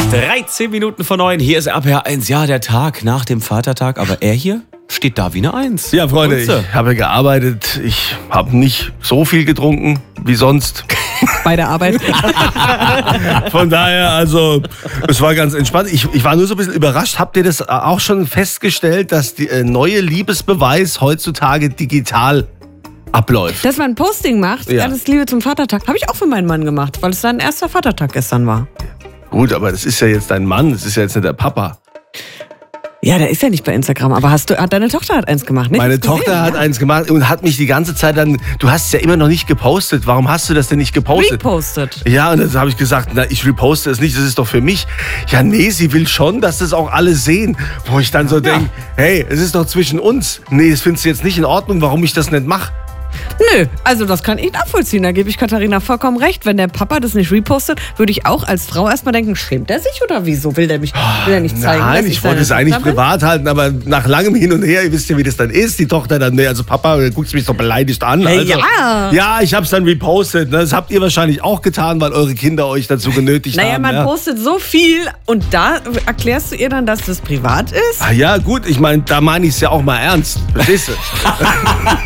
13 Minuten vor 9. Hier ist RPR1. Ja, der Tag nach dem Vatertag. Aber er hier steht da wie eine 1. Ja, Freunde, ich habe gearbeitet. Ich habe nicht so viel getrunken wie sonst. Bei der Arbeit. Von daher, also, es war ganz entspannt. Ich war nur so ein bisschen überrascht. Habt ihr das auch schon festgestellt, dass der neue Liebesbeweis heutzutage digital abläuft? Dass man ein Posting macht, Ja. alles Liebe zum Vatertag, habe ich auch für meinen Mann gemacht, weil es sein erster Vatertag gestern war. Gut, aber das ist ja jetzt dein Mann, das ist ja jetzt nicht der Papa. Ja, der ist ja nicht bei Instagram, aber deine Tochter hat eins gemacht, nicht? Meine Hast du gesehen, Tochter hat ja? eins gemacht und hat mich die ganze Zeit dann, du hast es ja immer noch nicht gepostet, warum hast du das denn nicht gepostet? Repostet. Ja, und dann habe ich gesagt, na, ich reposte es nicht, das ist doch für mich. Ja, nee, sie will schon, dass das auch alle sehen. Wo ich dann so denke, hey, es ist doch zwischen uns. Nee, das findest du jetzt nicht in Ordnung, warum ich das nicht mache. Nö, also das kann ich nachvollziehen. Da gebe ich Katharina vollkommen recht. Wenn der Papa das nicht repostet, würde ich auch als Frau erstmal denken, schämt er sich oder wieso? Will er nicht zeigen? Nein, dass ich wollte es seine eigentlich Tochter bin? privat halten, aber nach langem Hin und Her, ihr wisst ja, wie das dann ist. Die Tochter dann, nee, also Papa, du guckst mich doch beleidigt an. Hey, Also, ja. Ja, ich habe es dann repostet. Ne? Das habt ihr wahrscheinlich auch getan, weil eure Kinder euch dazu genötigt Naja, haben. man ja. postet so viel und da erklärst du ihr dann, dass das privat ist? Ah, ja, gut, ich meine, da meine ich es ja auch mal ernst. Verstehst du?